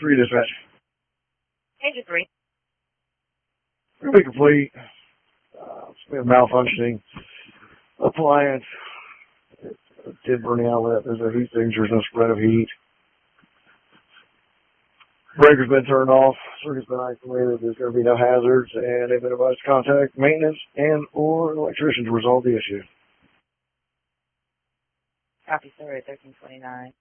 3 dispatch. Agent 3. Be complete. We have malfunctioning appliance. It did burn the outlet. There's a heat signature. There's no spread of heat. Breaker's been turned off. Circuit's been isolated. There's going to be no hazards, and they've been advised to contact maintenance and or an electrician to resolve the issue. Copy, sir, at 1329.